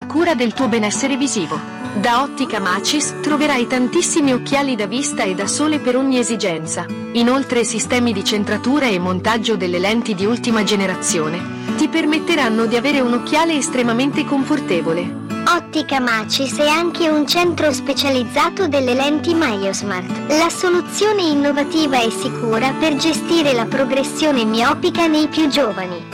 cura del tuo benessere visivo. Da Ottica Macis troverai tantissimi occhiali da vista e da sole per ogni esigenza. Inoltre sistemi di centratura e montaggio delle lenti di ultima generazione ti permetteranno di avere un occhiale estremamente confortevole. Ottica Macis è anche un centro specializzato delle lenti MyoSmart, la soluzione innovativa e sicura per gestire la progressione miopica nei più giovani.